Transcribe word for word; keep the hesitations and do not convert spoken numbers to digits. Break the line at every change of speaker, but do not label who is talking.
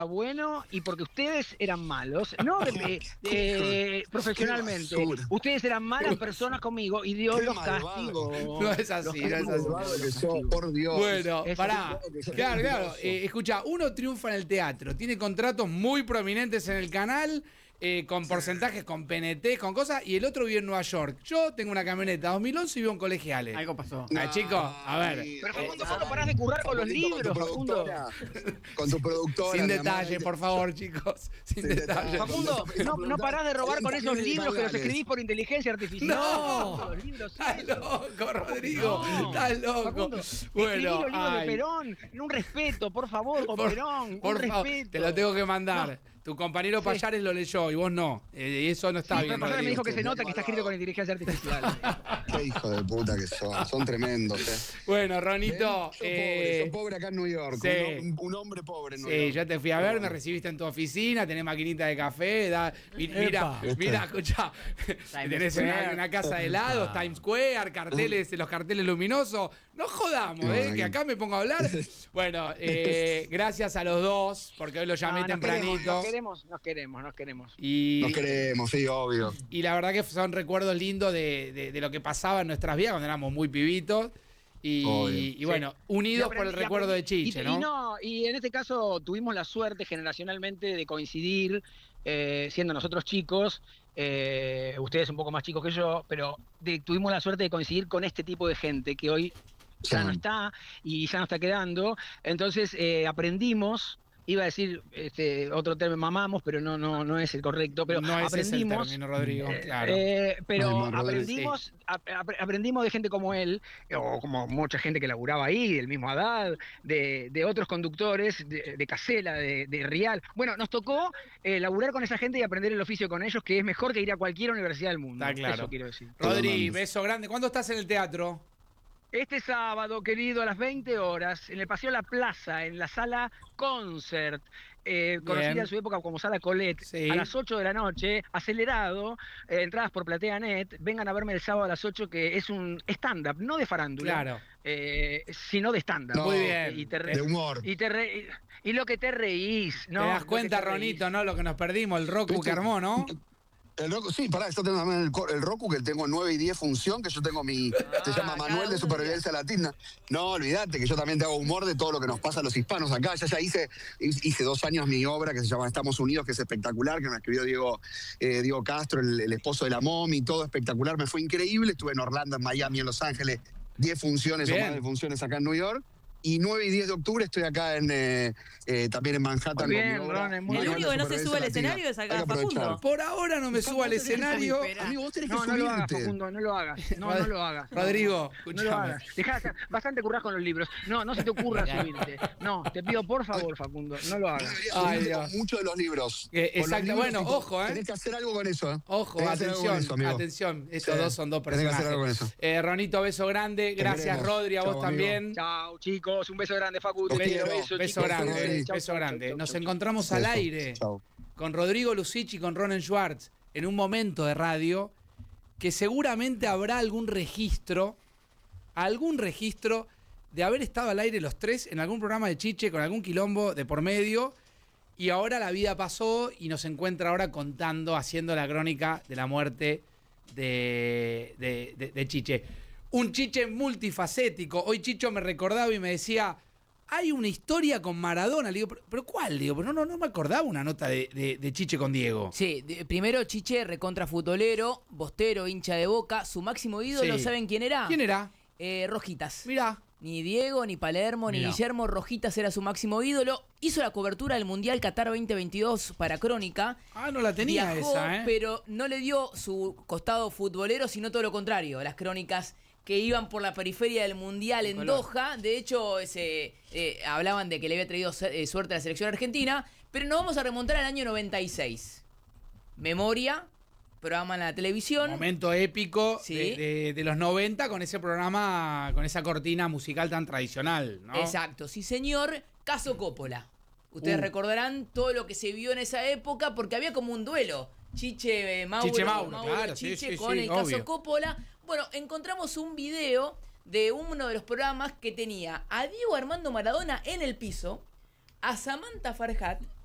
bueno y porque ustedes eran malos, no eh, eh, profesionalmente. Ustedes eran malas personas conmigo y Dios los castigó.
No es así, no es así.
Por Dios.
Bueno, pará. Claro, claro. Eh, escucha, uno triunfa en el teatro, tiene contratos muy prominentes en el canal, eh, con porcentajes, con P N T, con cosas, y el otro vive en Nueva York. Yo tengo una camioneta dos mil once y vivo en colegiales.
Algo pasó.
Ah, chicos, a ver.
Pero Facundo, ¿cuándo parás de currar con los libros, Facundo?
Con tu productora.
Sin detalle, por favor, chicos. Sin, Sin detalle.
Facundo, no, no parás de robar con esos libros que los escribís por inteligencia artificial.
¡No! ¡Estás loco, Rodrigo! ¡Estás loco!
Facundo,
bueno,
los libros de Perón. Un respeto, por favor, con
por,
Perón.
Por
un
favor,
respeto.
te lo tengo que mandar. No. Tu compañero sí. Payares lo leyó y vos no. Eh, eso no está
sí,
bien.
Pero Payares me dijo que se nota que está escrito con inteligencia artificial.
Qué hijo de puta que son. Son tremendos, eh.
Bueno, Ronito.
Yo
eh,
pobre, soy pobre acá en New York.
Sí.
Un, un hombre pobre en New
sí,
York.
yo te fui a ver, me recibiste en tu oficina, tenés maquinita de café, da, mira, Epa. mira, escuchá, tenés una, una casa de helados, Times Square, carteles, los carteles luminosos. No jodamos, no, eh, que acá me pongo a hablar. Bueno, eh, gracias a los dos, porque hoy lo llamé
no,
tempranito.
Nos queremos, nos queremos, nos queremos.
Y,
nos queremos, sí, obvio.
Y la verdad que son recuerdos lindos de, de, de lo que pasaba en nuestras vidas cuando éramos muy pibitos. Y, y bueno, sí. unidos aprendí, por el recuerdo de Chiche,
y,
¿no?
Y, no, y en este caso tuvimos la suerte generacionalmente de coincidir, eh, siendo nosotros chicos, eh, ustedes un poco más chicos que yo, pero de, tuvimos la suerte de coincidir con este tipo de gente que hoy ya sí. no está y ya no está quedando. Entonces eh, aprendimos. Iba a decir este, otro término, mamamos, pero no, no, no es el correcto. Pero
no
aprendimos,
es el término, Rodrigo, claro.
Eh, pero
no,
aprendimos, sí. ap aprendimos de gente como él, o como mucha gente que laburaba ahí, del mismo Haddad, de, de otros conductores, de, de Casella, de, de Rial. Bueno, nos tocó eh, laburar con esa gente y aprender el oficio con ellos, que es mejor que ir a cualquier universidad del mundo.
Está claro.
Eso quiero decir.
Rodri, beso grande. ¿Cuándo estás en el teatro?
Este sábado, querido, a las veinte horas, en el Paseo La Plaza, en la sala Concert, eh, conocida en su época como sala Colette, sí. a las ocho de la noche, acelerado, eh, entradas por PlateaNet, vengan a verme el sábado a las ocho, que es un stand-up, no de farándula,
claro.
eh, sino de stand-up.
No,
muy bien,
y te re,
de humor.
Y, te re, y, y lo que te reís, ¿no?
Te das cuenta, Ronito, ¿no? Lo que nos perdimos, el Roku que armó, ¿no?
El Roku, sí, pará, yo tengo también el, el Roku, que tengo nueve y diez función, que yo tengo mi, ah, se llama Manual de Supervivencia Latina. No, olvídate, que yo también te hago humor de todo lo que nos pasa a los hispanos acá. Ya ya hice, hice dos años mi obra que se llama Estamos Unidos, que es espectacular, que me escribió Diego, eh, Diego Castro, el, el esposo de la Momi, todo espectacular, me fue increíble. Estuve en Orlando, en Miami, en Los Ángeles, diez funciones Bien. o más de funciones acá en New York. Y nueve y diez de octubre estoy acá en eh, eh, también en Manhattan.
Muy bien, con mi obra.
Ron, muy el único que no se sube al escenario es acá Facundo.
Por ahora no me subo al escenario.
Amigo, vos tenés
no,
que
no
subirte.
lo hagas, Facundo, no lo hagas. No, no lo hagas.
Rodrigo,
no, no lo hagas. Dejá, bastante currás con los libros. No, no se te ocurra subirte. No, te pido por favor, Facundo, no lo hagas.
Ay, Dios. Muchos de los libros.
Eh, exacto,
libros,
bueno,
tipo,
ojo, ¿eh?
Tenés que hacer algo con eso, ¿eh?
Ojo, atención, eso, atención. Estos sí. dos son dos personajes.
Tenés que hacer algo con eso.
Eh, Ronito, beso grande. Gracias, Rodri, a vos
Chau,
también.
Chao, chicos, un beso grande, Facundo.
Beso,
beso,
beso grande,
chau,
beso
chau,
grande.
chau, chau,
Nos
chau,
encontramos
chau.
al aire
Chau.
con Rodrigo Lucich y con Ronen Schwartz en un momento de radio que seguramente habrá algún registro, algún registro de haber estado al aire los tres en algún programa de Chiche con algún quilombo de por medio y ahora la vida pasó y nos encuentra ahora contando, haciendo la crónica de la muerte de, de, de, de Chiche. Un Chiche multifacético. Hoy Chicho me recordaba y me decía, hay una historia con Maradona. Le digo, ¿pero, pero cuál? Le digo, pero no, no, no me acordaba una nota de, de, de Chiche con Diego.
Sí, de, primero Chiche, recontra futbolero, bostero, hincha de Boca. Su máximo ídolo,
Sí.
¿saben quién era?
¿Quién era?
Eh, Rojitas.
Mirá.
Ni Diego, ni Palermo,
Mirá.
ni Guillermo, Rojitas era su máximo ídolo. Hizo la cobertura del Mundial Qatar veinte veintidós para Crónica.
Ah, no la tenía
Viajó,
esa, ¿eh?
pero no le dio su costado futbolero, sino todo lo contrario. Las crónicas que iban por la periferia del Mundial en Doha. De hecho, ese, eh, hablaban de que le había traído eh, suerte a la selección argentina. Pero nos vamos a remontar al año noventa y seis. Memoria, programa en la televisión.
Momento épico
Sí.
de, de, de los noventa con ese programa, con esa cortina musical tan tradicional, ¿no?
Exacto, sí señor. Caso Coppola. Ustedes
Uh.
recordarán todo lo que se vio en esa época porque había como un duelo. Chiche eh, Mauro,
Chiche Mauro, claro, sí,
Chiche
sí,
con
sí,
el caso
obvio.
Coppola. Bueno, encontramos un video de uno de los programas que tenía a Diego Armando Maradona en el piso, a Samantha Farhat